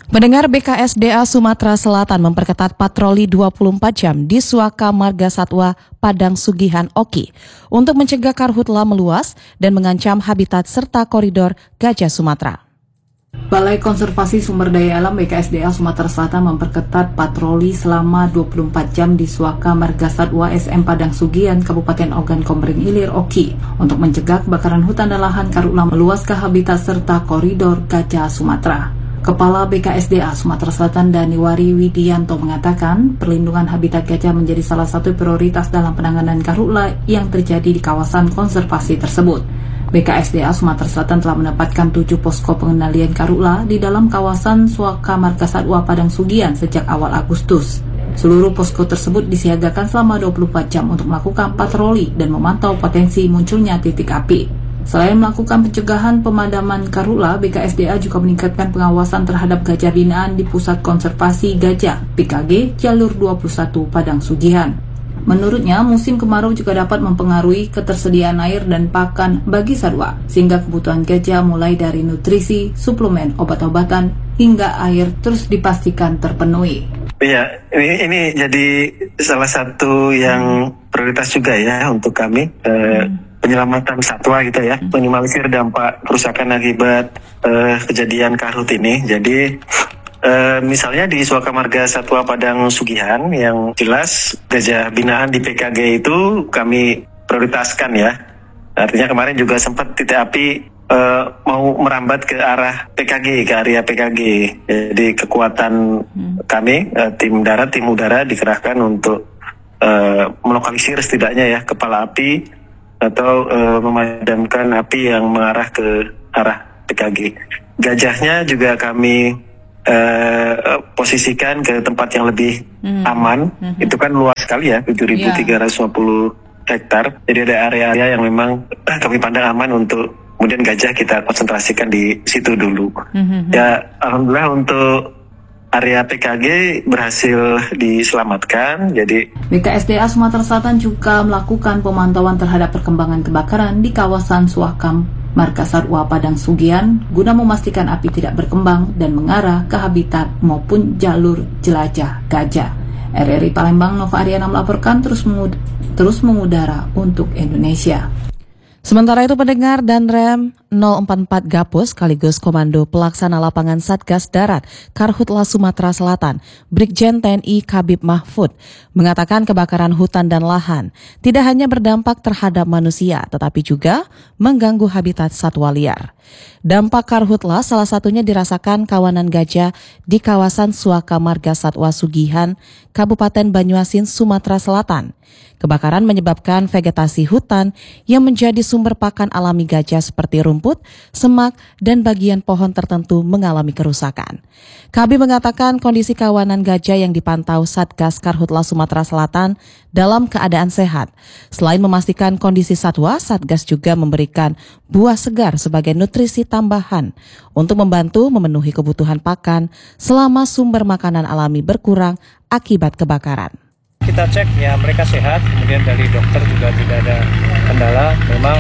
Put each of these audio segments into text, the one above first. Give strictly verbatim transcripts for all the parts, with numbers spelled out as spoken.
Pendengar, B K S D A Sumatera Selatan memperketat patroli dua puluh empat jam di Suaka Marga Satwa Padang Sugihan Oki untuk mencegah karhutla meluas dan mengancam habitat serta koridor gajah Sumatera. Balai Konservasi Sumber Daya Alam B K S D A Sumatera Selatan memperketat patroli selama dua puluh empat jam di Suaka Marga Satwa S M Padang Sugihan, Kabupaten Ogan Komering Ilir, Oki untuk mencegah kebakaran hutan dan lahan karhutla meluas ke habitat serta koridor gajah Sumatera. Kepala B K S D A Sumatera Selatan Daniwari Widianto mengatakan perlindungan habitat gajah menjadi salah satu prioritas dalam penanganan karhutla yang terjadi di kawasan konservasi tersebut. B K S D A Sumatera Selatan telah menempatkan tujuh posko pengendalian karhutla di dalam kawasan Suaka Marga Satwa Padang Sugihan sejak awal Agustus. Seluruh posko tersebut disiagakan selama dua puluh empat jam untuk melakukan patroli dan memantau potensi munculnya titik api. Selain melakukan pencegahan pemadaman karhutla, B K S D A juga meningkatkan pengawasan terhadap gajah binaan di Pusat Konservasi Gajah P K G Jalur dua puluh satu Padang Sugihan. Menurutnya, musim kemarau juga dapat mempengaruhi ketersediaan air dan pakan bagi satwa, sehingga kebutuhan gajah mulai dari nutrisi, suplemen, obat-obatan, hingga air terus dipastikan terpenuhi. Iya, ini, ini jadi salah satu yang prioritas juga ya untuk kami. Eh, hmm. Penyelamatan satwa gitu ya, minimalisir dampak kerusakan akibat uh, kejadian karhut ini. Jadi uh, misalnya di Suaka Marga Satwa Padang Sugihan yang jelas gajah binaan di P K G itu kami prioritaskan ya. Artinya kemarin juga sempat titik api uh, mau merambat ke arah P K G, ke area P K G. Jadi kekuatan hmm. kami, uh, tim darat, tim udara dikerahkan untuk uh, melokalisir setidaknya ya kepala api atau uh, memadamkan api yang mengarah ke arah P K G. Gajahnya juga kami uh, posisikan ke tempat yang lebih hmm. aman. Hmm. Itu kan luas sekali ya, tujuh ribu tiga ratus lima puluh hektar. Jadi ada area-area yang memang kami pandang aman untuk kemudian gajah kita konsentrasikan di situ dulu. Hmm. Ya, alhamdulillah untuk area P K G berhasil diselamatkan. Jadi B K S D A Sumatera Selatan juga melakukan pemantauan terhadap perkembangan kebakaran di kawasan Suaka Marga Satwa Padang Sugihan guna memastikan api tidak berkembang dan mengarah ke habitat maupun jalur jelajah gajah. R R I Palembang, Nova Ariana melaporkan terus mengud- terus mengudara untuk Indonesia. Sementara itu, pendengar, dan Rem nol empat empat Gapus sekaligus Komando Pelaksana Lapangan Satgas Darat Karhutla Sumatera Selatan, Brigjen T N I Kabib Mahfud, mengatakan kebakaran hutan dan lahan tidak hanya berdampak terhadap manusia, tetapi juga mengganggu habitat satwa liar. Dampak karhutla salah satunya dirasakan kawanan gajah di kawasan Suaka Marga Satwa Sugihan, Kabupaten Banyuasin, Sumatera Selatan. Kebakaran menyebabkan vegetasi hutan yang menjadi sumber pakan alami gajah seperti rumput, semak, dan bagian pohon tertentu mengalami kerusakan. Kabib mengatakan kondisi kawanan gajah yang dipantau Satgas Karhutla Sumatera Selatan dalam keadaan sehat. Selain memastikan kondisi satwa, Satgas juga memberikan buah segar sebagai nutrisi tambahan untuk membantu memenuhi kebutuhan pakan selama sumber makanan alami berkurang akibat kebakaran. Kita cek ya mereka sehat, kemudian dari dokter juga tidak ada kendala. Memang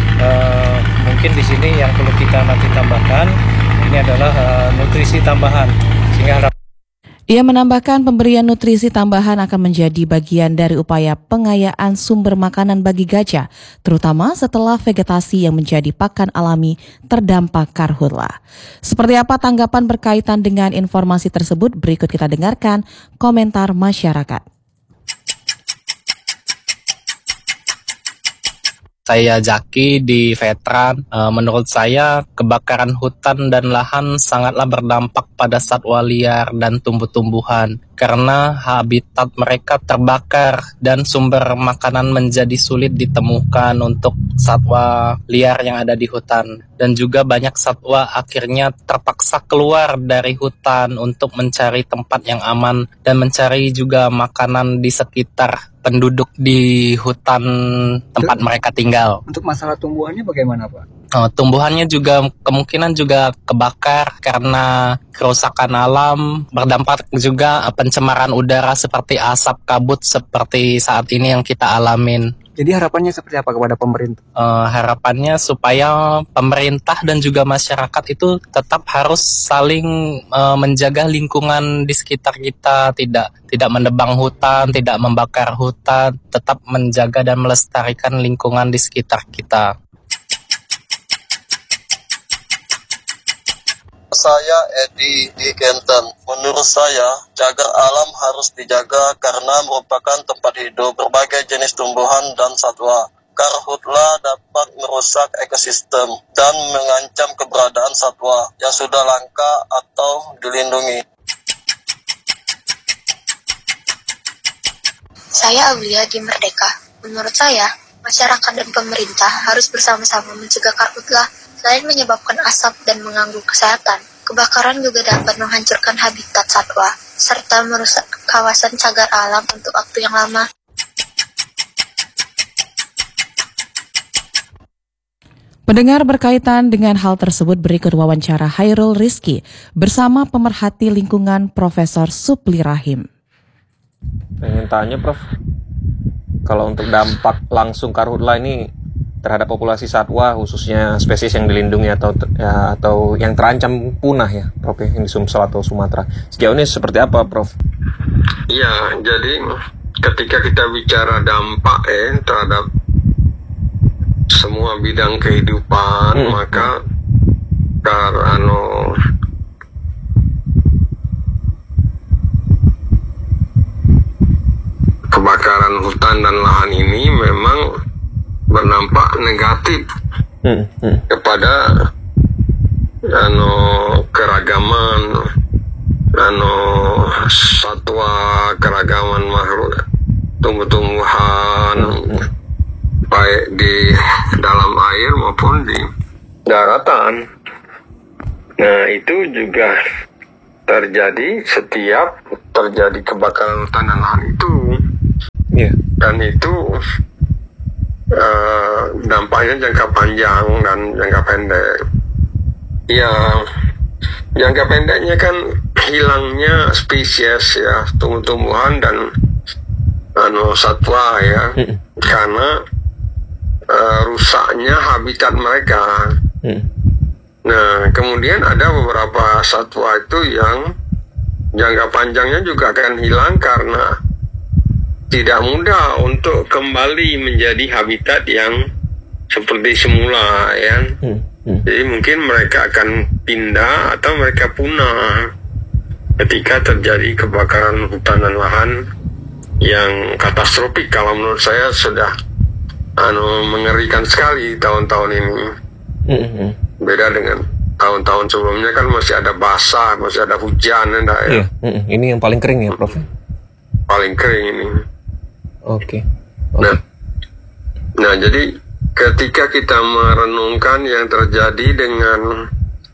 uh, mungkin di sini yang perlu kita nanti tambahkan ini adalah uh, nutrisi tambahan. Sehingga harap Ia menambahkan pemberian nutrisi tambahan akan menjadi bagian dari upaya pengayaan sumber makanan bagi gajah, terutama setelah vegetasi yang menjadi pakan alami terdampak karhutla. Seperti apa tanggapan berkaitan dengan informasi tersebut? Berikut kita dengarkan komentar masyarakat. Saya Zaki di Veteran. E, menurut saya kebakaran hutan dan lahan sangatlah berdampak pada satwa liar dan tumbuh-tumbuhan karena habitat mereka terbakar dan sumber makanan menjadi sulit ditemukan untuk satwa liar yang ada di hutan. Dan juga banyak satwa akhirnya terpaksa keluar dari hutan untuk mencari tempat yang aman dan mencari juga makanan di sekitar penduduk di hutan tempat untuk, mereka tinggal. Untuk masalah tumbuhannya bagaimana, Pak? Oh, tumbuhannya juga kemungkinan juga kebakar karena kerusakan alam, berdampak juga pencemaran udara seperti asap kabut seperti saat ini yang kita alamin. Jadi harapannya seperti apa kepada pemerintah? Uh, harapannya supaya pemerintah dan juga masyarakat itu tetap harus saling uh, menjaga lingkungan di sekitar kita, tidak tidak menebang hutan, tidak membakar hutan, tetap menjaga dan melestarikan lingkungan di sekitar kita. Saya Edi di Kenten. Menurut saya, cagar alam harus dijaga karena merupakan tempat hidup berbagai jenis tumbuhan dan satwa. Karhutla dapat merusak ekosistem dan mengancam keberadaan satwa yang sudah langka atau dilindungi. Saya Aulia di Merdeka. Menurut saya, masyarakat dan pemerintah harus bersama-sama mencegah karhutla. Selain menyebabkan asap dan mengganggu kesehatan, kebakaran juga dapat menghancurkan habitat satwa, serta merusak kawasan cagar alam untuk waktu yang lama. Pendengar, berkaitan dengan hal tersebut, berikut wawancara Hairul Rizki bersama pemerhati lingkungan Profesor Supli Rahim. Pengen tanya Prof, kalau untuk dampak langsung karhutla ini terhadap populasi satwa khususnya spesies yang dilindungi atau ya, atau yang terancam punah ya Prof, yang di Sumsel atau Sumatera, sejauh ini seperti apa Prof? Ya, jadi ketika kita bicara dampak eh terhadap semua bidang kehidupan, hmm. maka karena kebakaran hutan dan lahan ini memang berdampak negatif hmm, hmm. kepada ano keragaman ano satwa, keragaman makhluk tumbuh-tumbuhan hmm. baik di dalam air maupun di daratan. Nah, itu juga terjadi setiap terjadi kebakaran hutan dan lahan itu yeah. Dan itu Uh, dampaknya jangka panjang dan jangka pendek. Ya, jangka pendeknya kan hilangnya spesies ya, tumbuh-tumbuhan dan anu satwa ya, hmm. karena uh, rusaknya habitat mereka. Hmm. Nah, kemudian ada beberapa satwa itu yang jangka panjangnya juga akan hilang karena tidak mudah untuk kembali menjadi habitat yang seperti semula ya. Hmm, hmm. Jadi mungkin mereka akan pindah atau mereka punah ketika terjadi kebakaran hutan dan lahan yang katastrofik. Kalau menurut saya sudah anu mengerikan sekali tahun-tahun ini. Hmm, hmm. Beda dengan tahun-tahun sebelumnya kan masih ada basah, masih ada hujan enggak ya. Iya, hmm, ini yang paling kering ya Prof. Paling kering ini. Oke. Okay. Okay. Nah, nah, jadi ketika kita merenungkan yang terjadi dengan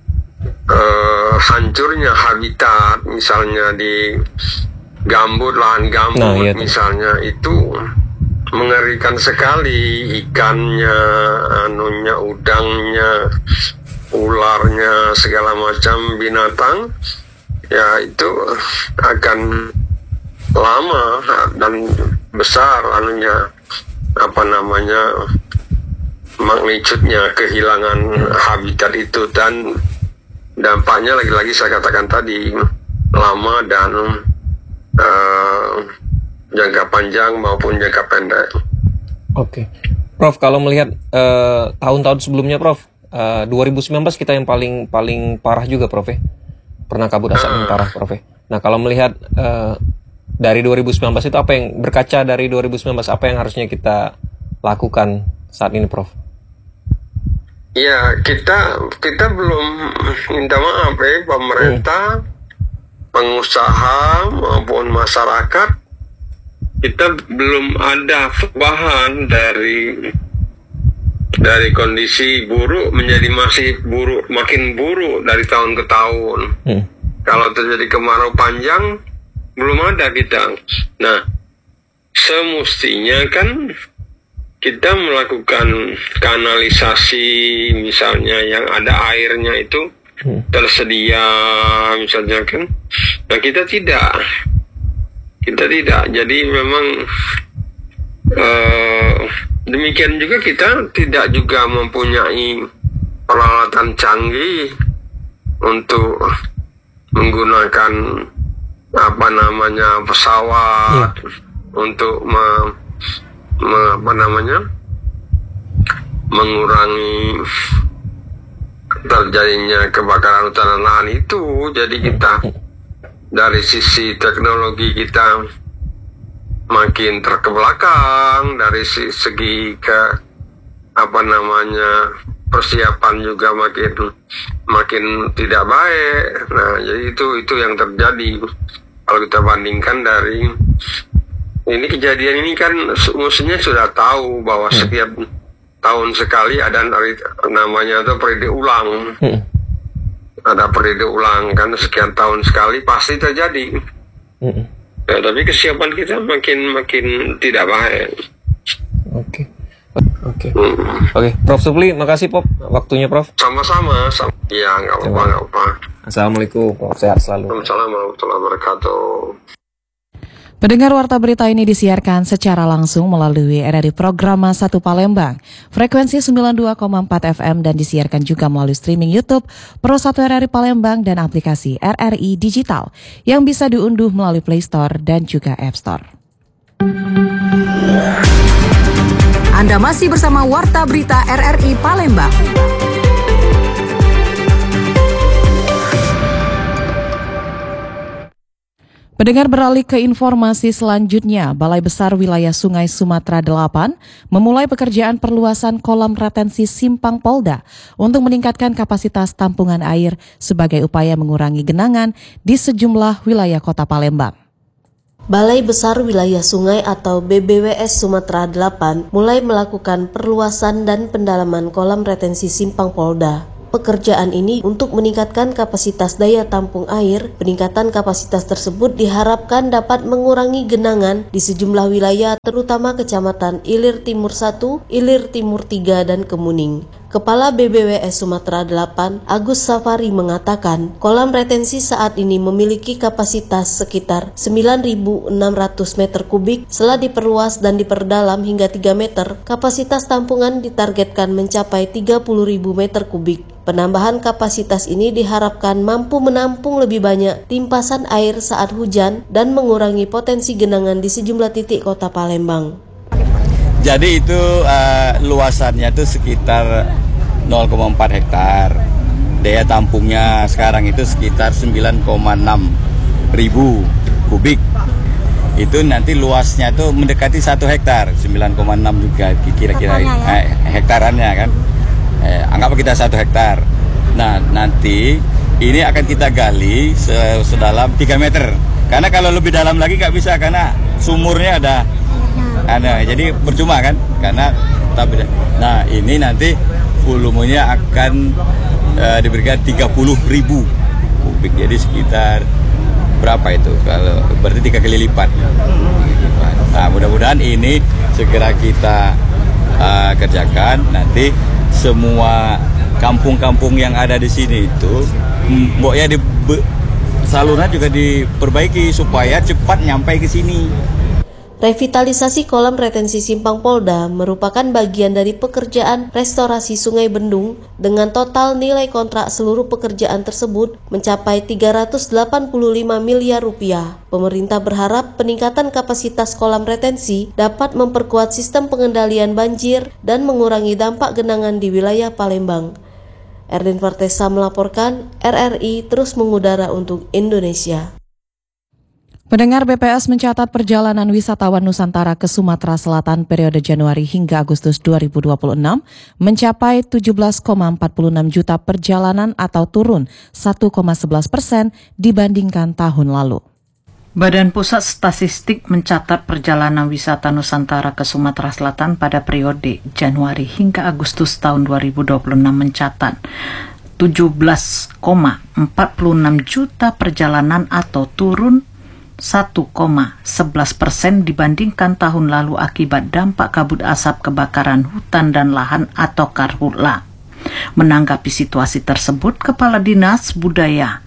uh, hancurnya habitat, misalnya di gambut, lahan gambut, nah, iya, misalnya itu mengerikan sekali. Ikannya, anunya, udangnya, ularnya, segala macam binatang, ya itu akan lama dan besar anunya apa namanya magnitudenya kehilangan habitat itu, dan dampaknya lagi-lagi saya katakan tadi lama dan uh, jangka panjang maupun jangka pendek. Oke, Prof, kalau melihat uh, tahun-tahun sebelumnya Prof, uh, dua ribu sembilan belas kita yang paling paling parah juga Prof ya, pernah kabut asap uh. yang parah Prof ya. Nah, kalau melihat uh, dari dua ribu sembilan belas itu apa yang berkaca dari dua ribu sembilan belas, apa yang harusnya kita lakukan saat ini Prof? Ya, kita kita belum minta maaf ya, pemerintah, hmm. pengusaha maupun masyarakat, kita belum ada perubahan dari dari kondisi buruk menjadi masih buruk, makin buruk dari tahun ke tahun. Hmm. Kalau terjadi kemarau panjang belum ada kita. Nah, semestinya kan kita melakukan kanalisasi, misalnya yang ada airnya itu hmm. tersedia, misalnya kan. Nah, kita tidak, kita tidak. Jadi memang uh, demikian juga kita tidak juga mempunyai peralatan canggih untuk menggunakan apa namanya pesawat ya. untuk me, me, apa namanya mengurangi terjadinya kebakaran hutan dan lahan itu. Jadi kita dari sisi teknologi kita makin terkebelakang, dari segi ke apa namanya persiapan juga makin makin tidak baik. Nah, jadi itu itu yang terjadi kalau kita bandingkan dari ini kejadian ini kan mestinya sudah tahu bahwa hmm. setiap tahun sekali ada namanya itu periode ulang. Hmm. Ada periode ulang kan sekian tahun sekali pasti terjadi. Hmm. Ya, tapi kesiapan kita makin makin tidak baik. Oke. Oke. Hmm. Oke, Prof Supli, makasih Pop waktunya Prof. Sama-sama. Sama. Ya, nggak apa-apa, nggak apa. Assalamualaikum, Prof. Sehat selalu. Assalamualaikum warahmatullahi wabarakatuh. Pendengar Warta Berita ini disiarkan secara langsung melalui R R I Programa satu Palembang, frekuensi sembilan puluh dua koma empat F M dan disiarkan juga melalui streaming YouTube Pro satu R R I Palembang dan aplikasi R R I Digital yang bisa diunduh melalui Play Store dan juga App Store. Anda masih bersama Warta Berita R R I Palembang. Pendengar, beralih ke informasi selanjutnya, Balai Besar Wilayah Sungai Sumatera delapan memulai pekerjaan perluasan kolam retensi Simpang Polda untuk meningkatkan kapasitas tampungan air sebagai upaya mengurangi genangan di sejumlah wilayah Kota Palembang. Balai Besar Wilayah Sungai atau B B W S Sumatera delapan mulai melakukan perluasan dan pendalaman kolam retensi Simpang Polda. Pekerjaan ini untuk meningkatkan kapasitas daya tampung air. Peningkatan kapasitas tersebut diharapkan dapat mengurangi genangan di sejumlah wilayah terutama Kecamatan Ilir Timur satu, Ilir Timur tiga, dan Kemuning. Kepala B B W S Sumatera delapan, Agus Safari mengatakan, kolam retensi saat ini memiliki kapasitas sekitar sembilan ribu enam ratus meter kubik. Setelah diperluas dan diperdalam hingga tiga meter, kapasitas tampungan ditargetkan mencapai tiga puluh ribu meter kubik. Penambahan kapasitas ini diharapkan mampu menampung lebih banyak timpasan air saat hujan dan mengurangi potensi genangan di sejumlah titik Kota Palembang. Jadi itu uh, luasannya itu sekitar nol koma empat hektar. Daya tampungnya sekarang itu sekitar sembilan koma enam ribu kubik. Itu nanti luasnya itu mendekati satu hektar, sembilan koma enam juga kira-kira ya? eh, hektarannya kan. Eh, anggap kita satu hektar. Nah, nanti ini akan kita gali sedalam tiga meter. Karena kalau lebih dalam lagi nggak bisa karena sumurnya ada. Ada, jadi percuma kan? Karena tapi nah ini nanti volumenya akan uh, diberikan tiga puluh ribu kubik. Jadi sekitar berapa itu? Kalau berarti tiga kali lipat. Nah, mudah-mudahan ini segera kita uh, kerjakan. Nanti semua kampung-kampung yang ada di sini itu mboknya di saluran juga diperbaiki supaya cepat nyampe ke sini. Revitalisasi kolam retensi Simpang Polda merupakan bagian dari pekerjaan restorasi Sungai Bendung dengan total nilai kontrak seluruh pekerjaan tersebut mencapai tiga ratus delapan puluh lima miliar rupiah. Pemerintah berharap peningkatan kapasitas kolam retensi dapat memperkuat sistem pengendalian banjir dan mengurangi dampak genangan di wilayah Palembang. Erdin Fartesa melaporkan, R R I terus mengudara untuk Indonesia. Pendengar, B P S mencatat perjalanan wisatawan Nusantara ke Sumatera Selatan periode Januari hingga Agustus dua ribu dua puluh enam mencapai tujuh belas koma empat puluh enam juta perjalanan atau turun satu koma sebelas persen dibandingkan tahun lalu. Badan Pusat Statistik mencatat perjalanan wisata Nusantara ke Sumatera Selatan pada periode Januari hingga Agustus tahun dua ribu dua puluh enam mencatat tujuh belas koma empat puluh enam juta perjalanan atau turun satu koma sebelas persen dibandingkan tahun lalu akibat dampak kabut asap kebakaran hutan dan lahan atau karhutla. Menanggapi situasi tersebut, Kepala Dinas Budaya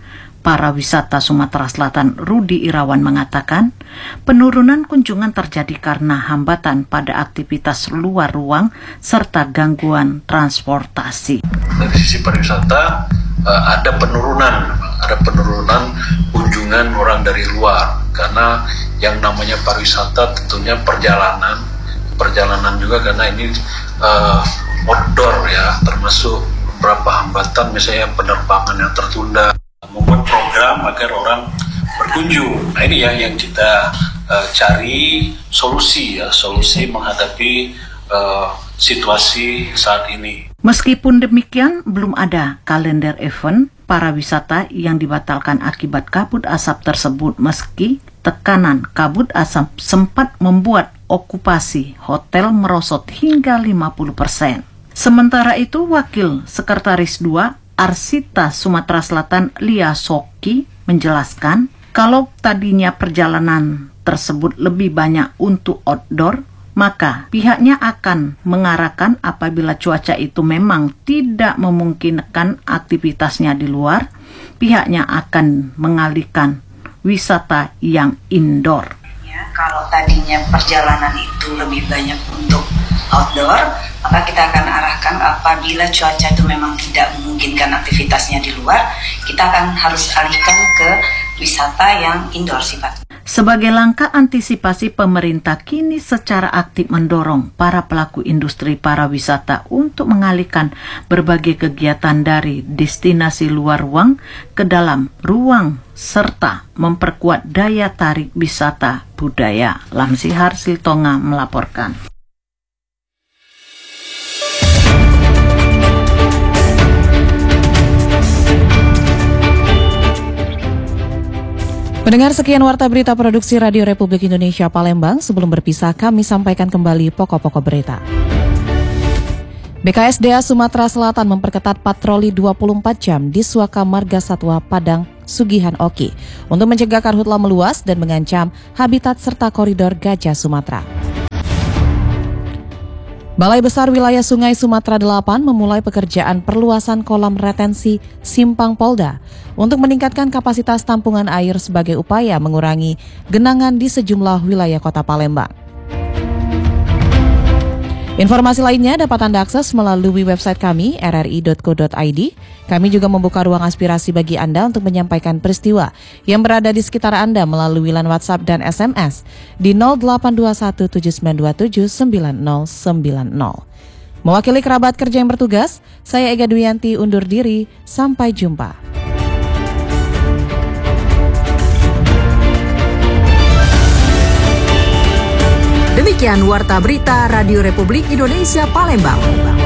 Parawisata Sumatera Selatan Rudi Irawan mengatakan, penurunan kunjungan terjadi karena hambatan pada aktivitas luar ruang serta gangguan transportasi. Dari sisi pariwisata ada penurunan, ada penurunan kunjungan orang dari luar karena yang namanya pariwisata tentunya perjalanan, perjalanan juga karena ini uh, outdoor ya, termasuk beberapa hambatan misalnya penerbangan yang tertunda. Membuat program agar orang berkunjung. Nah ini ya yang kita uh, cari solusi ya, solusi menghadapi uh, situasi saat ini. Meskipun demikian, belum ada kalender event pariwisata yang dibatalkan akibat kabut asap tersebut meski tekanan kabut asap sempat membuat okupasi hotel merosot hingga lima puluh persen. Sementara itu, Wakil Sekretaris dua Arsita Sumatera Selatan Lia Soki menjelaskan kalau tadinya perjalanan tersebut lebih banyak untuk outdoor, maka pihaknya akan mengarahkan apabila cuaca itu memang tidak memungkinkan aktivitasnya di luar, pihaknya akan mengalihkan wisata yang indoor. Ya, kalau tadinya perjalanan itu lebih banyak untuk outdoor, maka kita akan arahkan apabila cuaca itu memang tidak memungkinkan aktivitasnya di luar, kita akan harus alihkan ke wisata yang indoor sifatnya. Sebagai langkah antisipasi, pemerintah kini secara aktif mendorong para pelaku industri pariwisata untuk mengalihkan berbagai kegiatan dari destinasi luar ruang ke dalam ruang serta memperkuat daya tarik wisata budaya. Lamsihar Siltonga melaporkan. Pendengar, sekian Warta Berita Produksi Radio Republik Indonesia Palembang. Sebelum berpisah, kami sampaikan kembali pokok-pokok berita. B K S D A Sumatera Selatan memperketat patroli dua puluh empat jam di Suaka Marga Satwa Padang Sugihan Oki untuk mencegah karhutla meluas dan mengancam habitat serta koridor gajah Sumatera. Balai Besar Wilayah Sungai Sumatera delapan memulai pekerjaan perluasan kolam retensi Simpang Polda untuk meningkatkan kapasitas tampungan air sebagai upaya mengurangi genangan di sejumlah wilayah Kota Palembang. Informasi lainnya dapat Anda akses melalui website kami r r i dot co dot i d. Kami juga membuka ruang aspirasi bagi Anda untuk menyampaikan peristiwa yang berada di sekitar Anda melalui line WhatsApp dan S M S di nol delapan dua satu tujuh sembilan dua tujuh sembilan nol sembilan nol. Mewakili kerabat kerja yang bertugas, saya Ega Duyanti undur diri. Sampai jumpa. Demikian Warta Berita Radio Republik Indonesia Palembang.